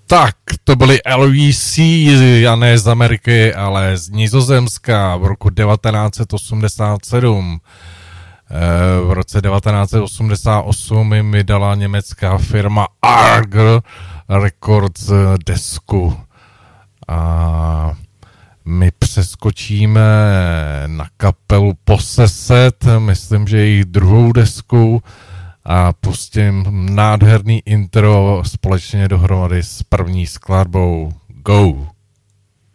Tak, to byly LVC, a ne z Ameriky, ale z Nizozemska v roku 1987. V roce 1988 jim vydala německá firma Argel Records desku. A my přeskočíme na kapelu Possessed, myslím, že jejich druhou desku, a pustím nádherný intro společně dohromady s první skladbou Go!